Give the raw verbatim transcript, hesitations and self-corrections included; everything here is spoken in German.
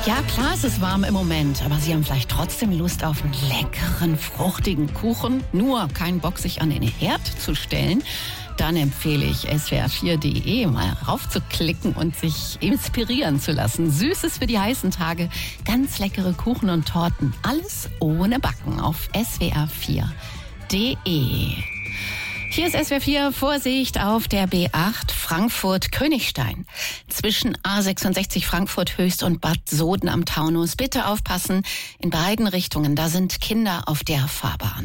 Ja, klar, es ist warm im Moment, aber Sie haben vielleicht trotzdem Lust auf einen leckeren, fruchtigen Kuchen. Nur keinen Bock, sich an den Herd zu stellen. Dann empfehle ich S W R vier punkt de mal raufzuklicken und sich inspirieren zu lassen. Süßes für die heißen Tage, ganz leckere Kuchen und Torten. Alles ohne Backen auf S W R vier punkt de. Hier ist S W R vier, Vorsicht auf der B acht Frankfurt-Königstein. Zwischen A sechsundsechzig Frankfurt Höchst und Bad Soden am Taunus. Bitte aufpassen, in beiden Richtungen, da sind Kinder auf der Fahrbahn.